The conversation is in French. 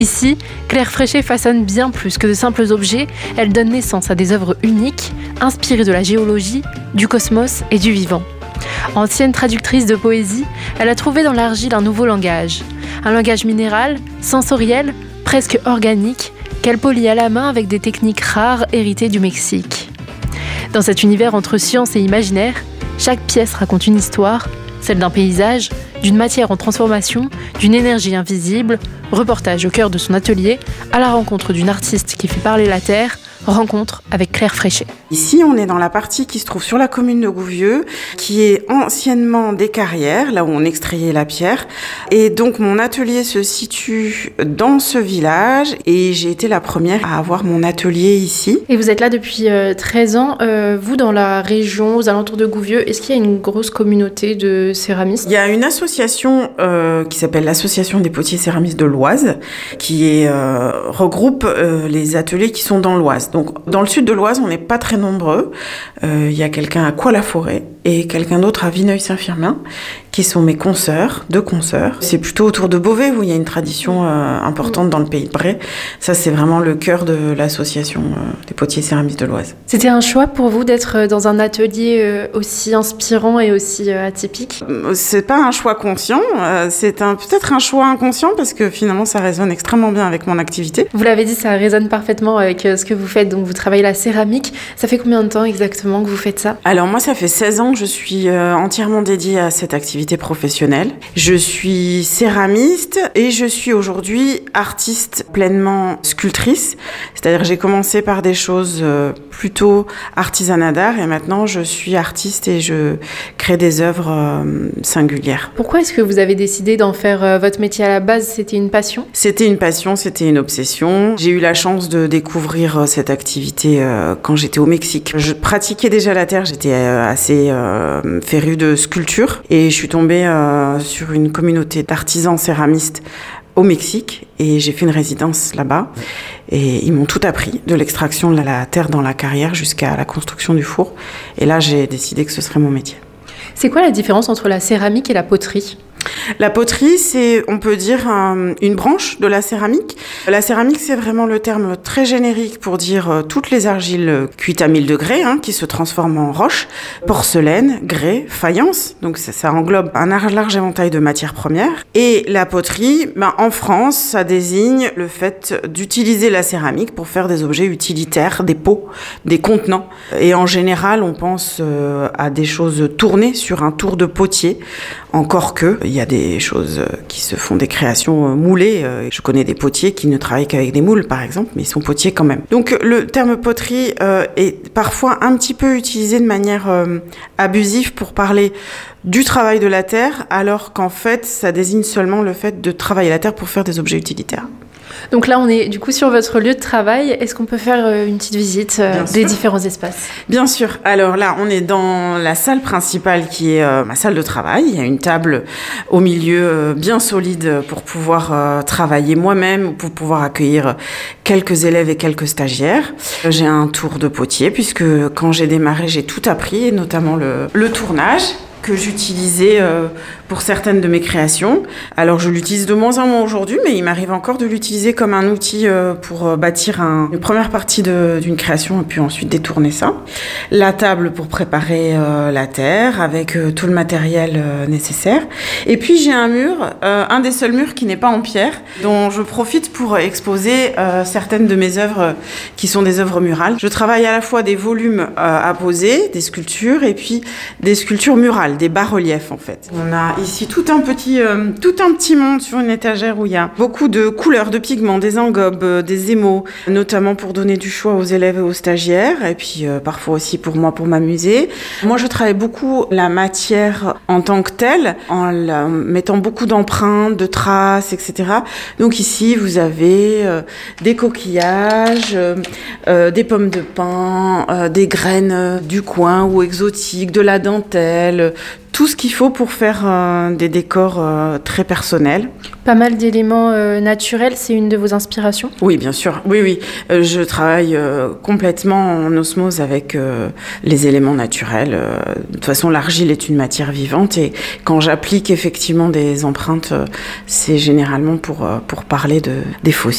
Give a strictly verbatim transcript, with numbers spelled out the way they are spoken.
Ici, Claire Fréchet façonne bien plus que de simples objets, elle donne naissance à des œuvres uniques, inspirées de la géologie, du cosmos et du vivant. Ancienne traductrice de poésie, elle a trouvé dans l'argile un nouveau langage. Un langage minéral, sensoriel, presque organique, qu'elle polie à la main avec des techniques rares héritées du Mexique. Dans cet univers entre science et imaginaire, chaque pièce raconte une histoire, celle d'un paysage, d'une matière en transformation, d'une énergie invisible. Reportage au cœur de son atelier, à la rencontre d'une artiste qui fait parler la terre. Rencontre avec Claire Fréchet. Ici, on est dans la partie qui se trouve sur la commune de Gouvieux, qui est anciennement des carrières, là où on extrayait la pierre. Et donc, mon atelier se situe dans ce village et j'ai été la première à avoir mon atelier ici. Et vous êtes là depuis euh, treize ans. Euh, vous, dans la région, aux alentours de Gouvieux, est-ce qu'il y a une grosse communauté de céramistes ? Il y a une association euh, qui s'appelle l'Association des potiers céramistes de l'Oise, qui est, euh, regroupe euh, les ateliers qui sont dans l'Oise. Donc, dans le sud de l'Oise, on n'est pas très nombreux. Euh, il y a quelqu'un à Coix-la-Forêt et quelqu'un d'autre à Vineuil-Saint-Firmin, qui sont mes consoeurs, deux consoeurs. C'est plutôt autour de Beauvais, où il y a une tradition euh, importante dans le pays de Bray. Ça, c'est vraiment le cœur de l'association euh, des potiers céramistes de l'Oise. C'était un choix pour vous d'être dans un atelier euh, aussi inspirant et aussi euh, atypique ? C'est pas un choix conscient, euh, c'est un, peut-être un choix inconscient, parce que finalement, ça résonne extrêmement bien avec mon activité. Vous l'avez dit, ça résonne parfaitement avec euh, ce que vous faites. Donc, vous travaillez la céramique. Ça fait combien de temps exactement que vous faites ça ? Alors, moi, ça fait seize ans que je suis euh, entièrement dédiée à cette activité professionnelle. Je suis céramiste et je suis aujourd'hui artiste pleinement sculptrice. C'est-à-dire que j'ai commencé par des choses euh, plutôt artisanat d'art et maintenant je suis artiste et je crée des œuvres euh, singulières. Pourquoi est-ce que vous avez décidé d'en faire euh, votre métier à la base ? C'était une passion ? C'était une passion, c'était une obsession. J'ai eu la chance de découvrir euh, cette activité euh, quand j'étais au Mexique. Je pratiquais déjà la terre, j'étais euh, assez euh, férue de sculpture et je suis tombée euh, sur une communauté d'artisans céramistes au Mexique et j'ai fait une résidence là-bas et ils m'ont tout appris, de l'extraction de la terre dans la carrière jusqu'à la construction du four et là j'ai décidé que ce serait mon métier. C'est quoi la différence entre la céramique et la poterie ? La poterie, c'est, on peut dire, un, une branche de la céramique. La céramique, c'est vraiment le terme très générique pour dire euh, toutes les argiles cuites à mille degrés, hein, qui se transforment en roche, porcelaine, grès, faïence. Donc ça, ça englobe un large éventail de matières premières. Et la poterie, ben, en France, ça désigne le fait d'utiliser la céramique pour faire des objets utilitaires, des pots, des contenants. Et en général, on pense euh, à des choses tournées sur un tour de potier, encore que il y a des choses qui se font, des créations moulées. Je connais des potiers qui ne travaillent qu'avec des moules, par exemple, mais ils sont potiers quand même. Donc le terme poterie euh, est parfois un petit peu utilisé de manière euh, abusive pour parler du travail de la terre, alors qu'en fait, ça désigne seulement le fait de travailler la terre pour faire des objets utilitaires. Donc là, on est du coup sur votre lieu de travail. Est-ce qu'on peut faire une petite visite euh, des différents espaces ? Bien sûr. Alors là, on est dans la salle principale qui est euh, ma salle de travail. Il y a une table au milieu euh, bien solide pour pouvoir euh, travailler moi-même ou pour pouvoir accueillir quelques élèves et quelques stagiaires. J'ai un tour de potier puisque quand j'ai démarré, j'ai tout appris, et notamment le, le tournage que j'utilisais euh, pour certaines de mes créations. Alors je l'utilise de moins en moins aujourd'hui, mais il m'arrive encore de l'utiliser comme un outil euh, pour euh, bâtir un, une première partie de, d'une création et puis ensuite détourner ça. La table pour préparer euh, la terre avec euh, tout le matériel euh, nécessaire. Et puis j'ai un mur, euh, un des seuls murs qui n'est pas en pierre, dont je profite pour exposer euh, certaines de mes œuvres euh, qui sont des œuvres murales. Je travaille à la fois des volumes euh, à poser, des sculptures et puis des sculptures murales, des bas-reliefs en fait. On a ici tout un petit euh, tout un petit monde sur une étagère où il y a beaucoup de couleurs, de pigments, des engobes, euh, des émaux, notamment pour donner du choix aux élèves et aux stagiaires, et puis euh, parfois aussi pour moi pour m'amuser. Moi je travaille beaucoup la matière en tant que telle, en la, mettant beaucoup d'empreintes, de traces, et cetera. Donc ici vous avez euh, des coquillages, euh, euh, des pommes de pin, euh, des graines euh, du coin ou exotiques, de la dentelle, tout ce qu'il faut pour faire euh, des décors euh, très personnels. Pas mal d'éléments euh, naturels, c'est une de vos inspirations ? Oui, bien sûr. Oui, oui. Euh, je travaille euh, complètement en osmose avec euh, les éléments naturels. Euh, de toute façon, l'argile est une matière vivante et quand j'applique effectivement des empreintes, euh, c'est généralement pour, euh, pour parler de, des fossiles.